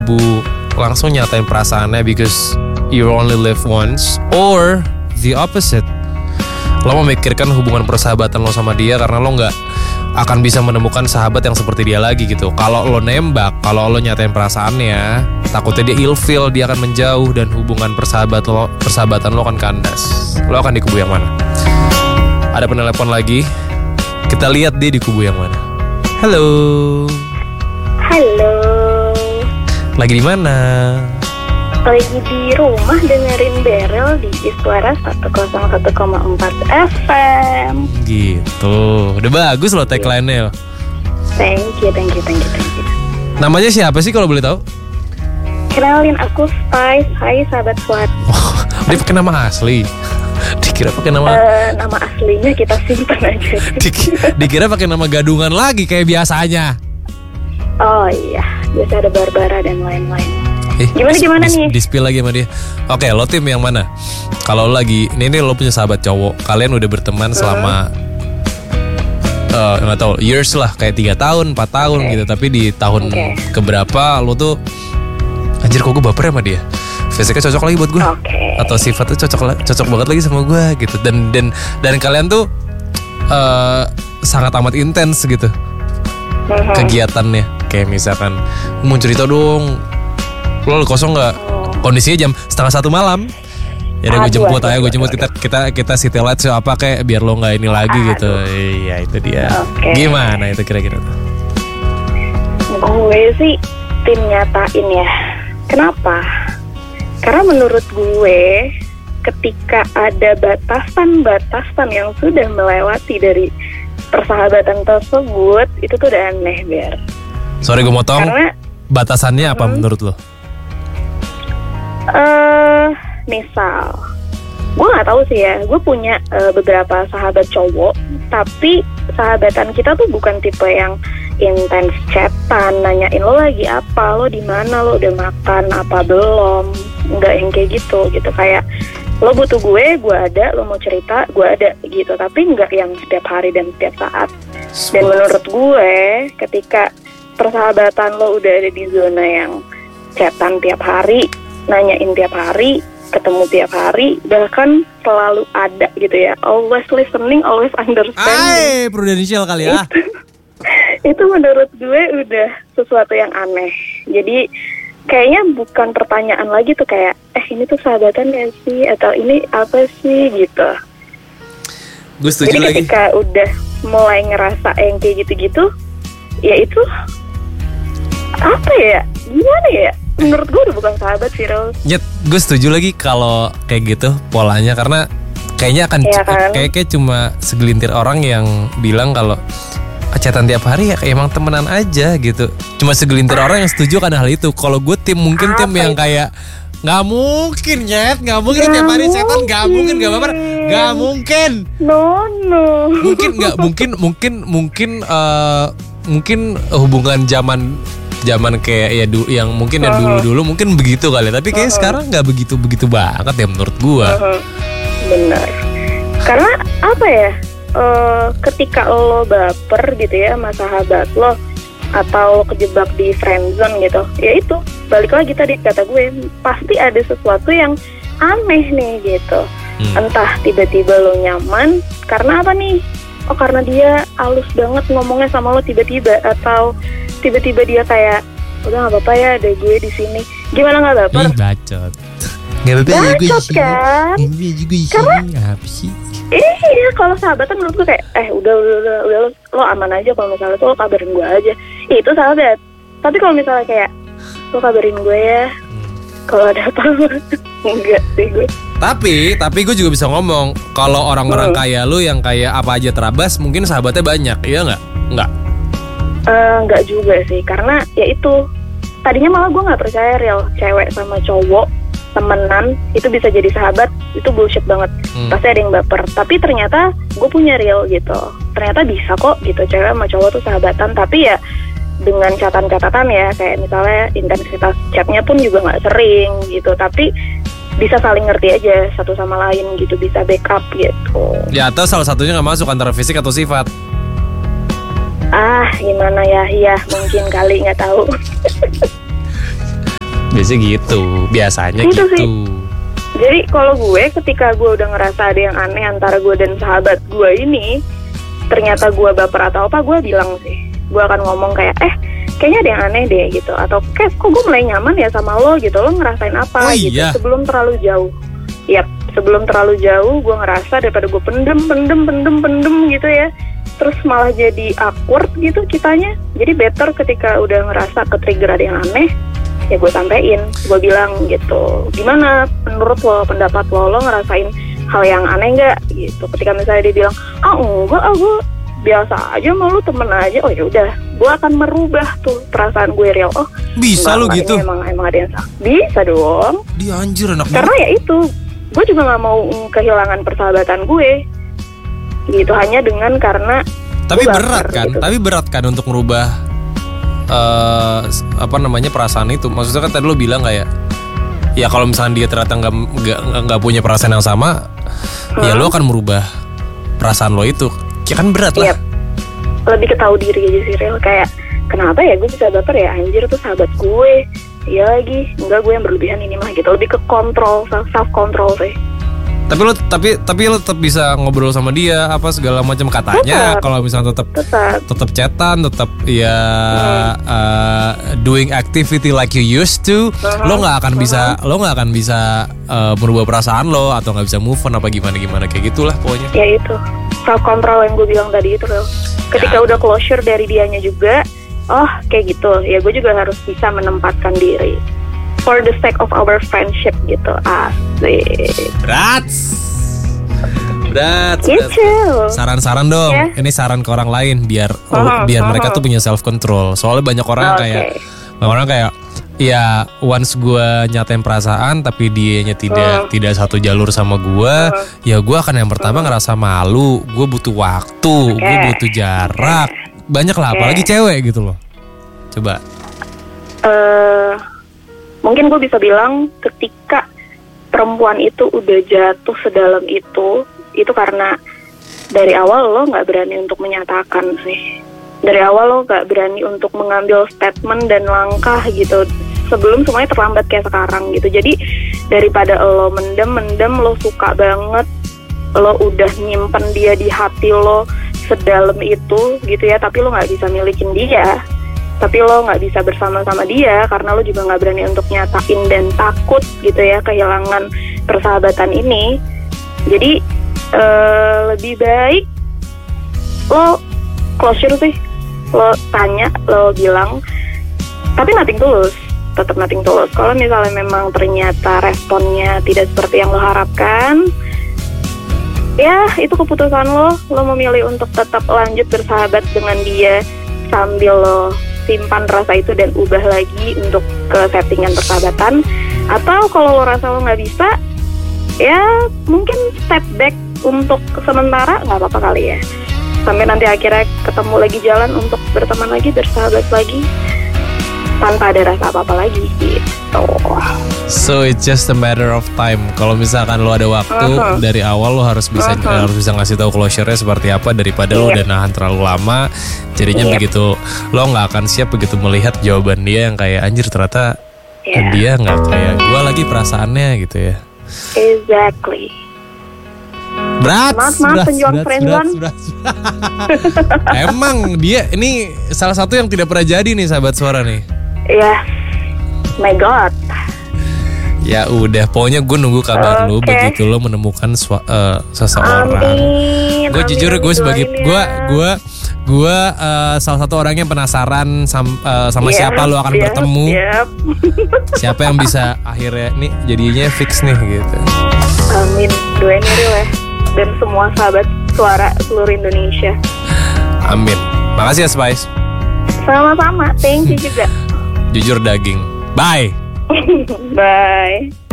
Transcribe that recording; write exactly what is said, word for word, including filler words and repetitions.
ibu langsung nyatain perasaannya because you only live once, or the opposite, lo memikirkan hubungan persahabatan lo sama dia karena lo nggak akan bisa menemukan sahabat yang seperti dia lagi gitu. Kalau lo nembak, kalau lo nyatain perasaannya, takutnya dia ilfeel, dia akan menjauh dan hubungan persahabat lo, persahabatan lo akan kandas. Lo akan di kubu yang mana? Ada penelepon lagi. Kita lihat dia di kubu yang mana. Halo. Halo. Lagi di mana? Lagi di rumah dengerin Berel di Iswara seratus satu koma empat F M. Gitu. Udah bagus loh tagline-nya. Thank you, thank you, thank you, thank you. Namanya siapa sih kalau boleh tahu? Kenalin, aku Spice. Hai sahabat Swat. Oh, dia pakai nama asli. Dikira pakai nama uh, nama aslinya kita simpan aja. Dik- Dikira pakai nama gadungan lagi kayak biasanya. Oh iya, biasa ada Barbara dan lain-lain. Eh, gimana gimana dis, nih? Di-spill lagi sama dia. Oke, lo tim yang mana? Kalau lo lagi, ini nih lo punya sahabat cowok, kalian udah berteman uh-huh. selama uh, nggak tahu years lah, kayak tiga tahun, empat tahun okay. gitu. Tapi di tahun okay. keberapa lo tuh, anjir kok gue baper sama dia. Fisiknya cocok lagi buat gue, okay. atau sifatnya cocok cocok banget lagi sama gue gitu. Dan dan dan kalian tuh uh, sangat amat intens gitu uh-huh. kegiatannya. Kayak misalkan mau cerita dong. Lo kosong nggak? Oh. Kondisinya jam setengah satu malam. Ya udah gue jemput aja, gue jemput kita kita kita city light so apa kayak biar lo nggak ini lagi aduh. Gitu. Iya itu dia. Okay. Gimana itu kira-kira tuh? Gue sih tim nyatain ya. Kenapa? Karena menurut gue ketika ada batasan-batasan yang sudah melewati dari persahabatan tersebut, itu tuh udah aneh Ber. Sorry gue motong. Karena batasannya apa hmm, menurut lo? Uh, misal, gue nggak tahu sih ya. Gue punya uh, beberapa sahabat cowok, tapi sahabatan kita tuh bukan tipe yang intens chatan, nanyain lo lagi apa, lo di mana, lo udah makan apa belum, nggak yang kayak gitu, gitu kayak lo butuh gue, gue ada, lo mau cerita, gue ada gitu. Tapi nggak yang setiap hari dan setiap saat. Dan menurut gue, ketika persahabatan lo udah ada di zona yang chatan tiap hari, nanyain tiap hari, ketemu tiap hari, bahkan selalu ada gitu ya, always listening, always understanding. Ay, prudential kali ya. Itu, itu menurut gue udah sesuatu yang aneh. Jadi kayaknya bukan pertanyaan lagi tuh kayak, eh ini tuh sahabatan ya sih, atau ini apa sih gitu. Gue setuju Jadi lagi. ketika udah mulai ngerasa yang kayak gitu-gitu, ya itu apa ya, gimana ya, menurut gue udah bukan sahabat sih Rose. Nyet, gue setuju lagi kalau kayak gitu polanya, karena kayaknya akan ya, c- kan? kayak kayak cuma segelintir orang yang bilang kalau chatan tiap hari ya kayak emang temenan aja gitu. Cuma segelintir ah. orang yang setuju kan hal itu. Kalau gue tim mungkin apa tim yang itu? Kayak nggak mungkin Nyet, nggak mungkin gak tiap hari chatan, nggak mungkin, nggak apa-apa, nggak mungkin. No no. Mungkin nggak mungkin mungkin mungkin uh, mungkin hubungan zaman zaman kayak ya du, yang mungkin ya dulu-dulu mungkin begitu kali, tapi kayak uh-huh. sekarang nggak begitu-begitu banget ya menurut gua. Uh-huh. Benar. Karena apa ya? Uh, ketika lo baper gitu ya sama sahabat lo, atau kejebak di friendzone gitu, ya itu balik lagi tadi kata gue, pasti ada sesuatu yang aneh nih gitu. Hmm. Entah tiba-tiba lo nyaman karena apa nih? Oh karena dia halus banget ngomongnya sama lo tiba-tiba, atau tiba-tiba dia kayak udah nggak apa-apa ya ada gue di sini. Gimana nggak baper? Ih, bacot. Nggak apa-apa ya gue di sini. Kan? Ini juga di sini. Apa sih? Iya, kalau sahabatan menurut gue kayak eh udah udah udah, udah lo, lo aman aja kalau misalnya tuh lo kabarin gue aja. Itu sahabat. Tapi kalau misalnya kayak lo kabarin gue ya, kalau ada apa-apa enggak sih gue. Tapi, tapi gue juga bisa ngomong kalau orang-orang hmm. kayak lu yang kayak apa aja terabas, mungkin sahabatnya banyak, iya nggak? Nggak? Uh, nggak juga sih, karena ya itu tadinya malah gue nggak percaya real cewek sama cowok temenan itu bisa jadi sahabat, itu bullshit banget. Hmm. Pasti ada yang baper. Tapi ternyata gue punya real gitu. Ternyata bisa kok gitu cewek sama cowok tuh sahabatan, tapi ya dengan catatan-catatan ya, kayak misalnya intensitas chatnya pun juga nggak sering gitu, tapi bisa saling ngerti aja satu sama lain gitu, bisa backup gitu. Ya atau salah satunya nggak masuk antara fisik atau sifat. Ah gimana ya, iya mungkin kali, nggak tahu. Biasanya gitu, biasanya Gitu gitu. sih. Jadi kalau gue ketika gue udah ngerasa ada yang aneh antara gue dan sahabat gue ini, ternyata gue baper atau apa, gue bilang sih, gue akan ngomong kayak eh kayaknya ada yang aneh deh gitu, atau kayak kok gue mulai nyaman ya sama lo gitu, lo ngerasain apa Oh, gitu iya? sebelum terlalu jauh. Yap, sebelum terlalu jauh gue ngerasa daripada gue pendem pendem pendem pendem gitu ya, terus malah jadi awkward gitu kitanya. Jadi better ketika udah ngerasa ke-trigger ada yang aneh, ya gue sampein, gue bilang gitu, gimana menurut lo, pendapat lo, lo ngerasain hal yang aneh nggak gitu. Ketika misalnya dia bilang ah enggak, ah gue biasa aja, mau lu temen aja, oh ya udah, gue akan merubah tuh perasaan gue real. Oh Bisa enggak, lu enggak, gitu? ini emang emang ada yang salah. Bisa dong, Dia anjir anak karena banget. ya itu, gue juga nggak mau kehilangan persahabatan gue gitu hanya dengan karena Tapi gue berat baper, kan? gitu. Tapi berat kan untuk merubah eh apa namanya perasaan itu. Maksudnya kan tadi lo bilang kayak ya kalau misalnya dia ternyata nggak nggak nggak punya perasaan yang sama, ya lo akan merubah perasaan lo itu. Ya kan berat lah. Iya, lebih ketahui diri aja sih real, kayak kenapa ya gue bisa baper ya, anjir tuh sahabat gue, iya lagi, enggak gue yang berlebihan ini mah gitu, lebih ke kontrol, self self control sih. Tapi lo tapi tapi lo tetap bisa ngobrol sama dia apa segala macam katanya. Tetap. Kalau misalnya tetap Tetap tetap chatan, tetap ya uh, doing activity like you used to, Uh-huh. lo nggak akan bisa lo nggak akan bisa uh, merubah perasaan lo atau nggak bisa move on apa gimana gimana kayak gitulah pokoknya. ya itu self control yang gue bilang tadi itu loh. Ketika Ya. udah closure dari dianya juga, oh kayak gitu, ya gue juga harus bisa menempatkan diri for the sake of our friendship gitu. Asik Berat. Berat. gitu. Saran-saran dong. Ya. Ini saran ke orang lain biar Uh-huh, biar mereka uh-huh. tuh punya self control. Soalnya banyak orang yang Oke. kayak banyak orang kayak ya once gue nyatain perasaan tapi dianya tidak Uh. tidak satu jalur sama gue, Uh. ya gue akan yang pertama ngerasa malu, gue butuh waktu, gue Oke. butuh jarak. Banyak lah Oke. apalagi cewek gitu loh. Coba. eh mungkin gue bisa bilang ketika perempuan itu udah jatuh sedalam itu, itu karena dari awal lo nggak berani untuk menyatakan sih. Dari awal lo nggak berani untuk mengambil statement dan langkah gitu sebelum semuanya terlambat kayak sekarang gitu. Jadi daripada lo mendem-mendem, lo suka banget, lo udah nyimpen dia di hati lo sedalam itu gitu ya, tapi lo nggak bisa milikin dia, tapi lo nggak bisa bersama-sama dia karena lo juga nggak berani untuk nyatain dan takut gitu ya kehilangan persahabatan ini. Jadi eh, lebih baik lo closure sih, lo tanya, lo bilang, tapi nothing tulus, tetap nothing tulus. Kalau misalnya memang ternyata responnya tidak seperti yang lo harapkan, ya itu keputusan lo. Lo memilih untuk tetap lanjut bersahabat dengan dia sambil lo simpan rasa itu dan ubah lagi untuk ke settingan persahabatan. Atau kalau lo rasa lo nggak bisa, ya mungkin step back untuk sementara, nggak apa-apa kali ya, sampai nanti akhirnya ketemu lagi jalan untuk berteman lagi, bersahabat lagi tanpa ada rasa apa-apa lagi gitu. So it's just a matter of time. Kalau misalkan lo ada waktu Uh-huh. dari awal lo harus bisa Uh-huh. harus bisa ngasih tahu closure-nya seperti apa daripada lo Iya. udah nahan terlalu lama. Jadinya Iya. begitu lo nggak akan siap begitu melihat jawaban dia yang kayak anjir ternyata Iya. dia nggak kayak gue lagi perasaannya gitu ya. Exactly. Berat. Maaf, maaf, berat, penjuang berat, friendzone. berat, berat. Emang dia ini salah satu yang tidak pernah jadi nih sahabat suara nih. Ya, my God. Ya udah, pokoknya gue nunggu kabar lu Oke. begitu lo menemukan sua- eh, seseorang. Amin. Gue amin, jujur gue sebagai doain gue ya. gue gue eh, salah satu orang yang penasaran sam- eh, sama Yep, siapa lo akan yep, bertemu, yep. siapa yang bisa akhirnya nih jadinya fix nih gitu. Amin, doain ya Ril ya. Dan semua sahabat suara seluruh Indonesia. Amin. Makasih ya Spice. Sama-sama, thank you juga. Jujur daging. Bye. Bye.